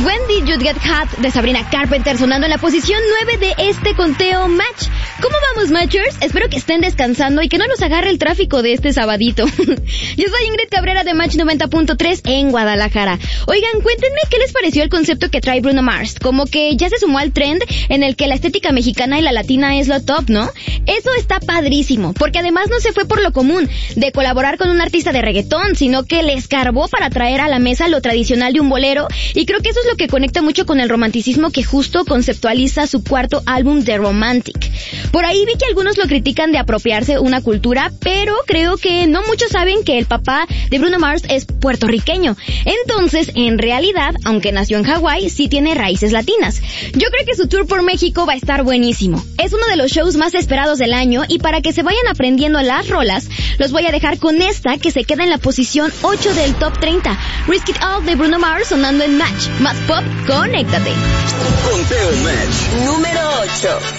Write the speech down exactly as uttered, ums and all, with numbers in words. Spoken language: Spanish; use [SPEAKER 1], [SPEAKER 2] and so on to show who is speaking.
[SPEAKER 1] When Did You Get Hot de Sabrina Carpenter sonando en la posición nueve de este conteo Match. ¿Cómo vamos, Matchers? Espero que estén descansando y que no los agarre el tráfico de este sabadito. Yo soy Ingrid Cabrera de Match noventa punto tres en Guadalajara. Oigan, cuéntenme qué les pareció el concepto que trae Bruno Mars. Como que ya se sumó al trend en el que la estética mexicana y la latina es lo top, ¿no? Eso está padrísimo, porque además no se fue por lo común de colaborar con un artista de reggaetón, sino que le escarbó para traer a la mesa lo tradicional de un bolero, y creo que eso es lo que conecta mucho con el romanticismo que justo conceptualiza su cuarto álbum The Romantic. Por ahí vi que algunos lo critican de apropiarse una cultura, pero creo que no muchos saben que el papá de Bruno Mars es puertorriqueño. Entonces, en realidad, aunque nació en Hawái, sí tiene raíces latinas. Yo creo que su tour por México va a estar buenísimo. Es uno de los shows más esperados del año, y para que se vayan aprendiendo las rolas, los voy a dejar con esta que se queda en la posición ocho del Top treinta. Risk It All de Bruno Mars sonando en Match. Más pop, conéctate.
[SPEAKER 2] Conteo Match número ocho.